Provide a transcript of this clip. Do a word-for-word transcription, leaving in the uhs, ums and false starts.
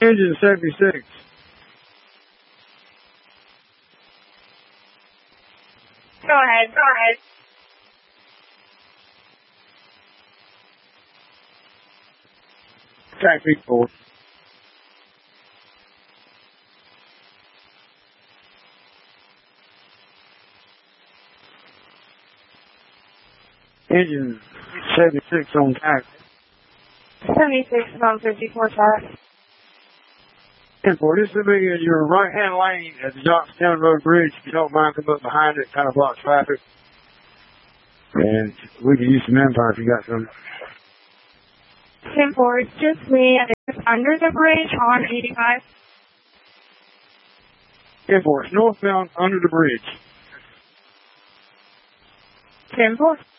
Engine seventy-six. Go ahead, go ahead. Traffic four. Engine seventy-six on tack. seventy-six on fifty-four tack. ten four, this will be in your right-hand lane at the Johnstown Road Bridge. If you don't mind, come up behind it, kind of blocks traffic. And we can use some manpower if you got some. ten four, it's just me. It's under the bridge on eighty-five. ten four, it's northbound under the bridge. ten four.